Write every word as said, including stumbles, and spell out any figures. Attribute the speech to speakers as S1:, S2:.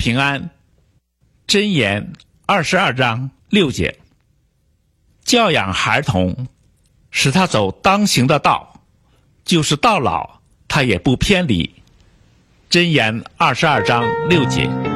S1: 平安。箴言二十二章六节，教养孩童，使他走当行的道，就是到老他也不偏离。箴言二十二章六节。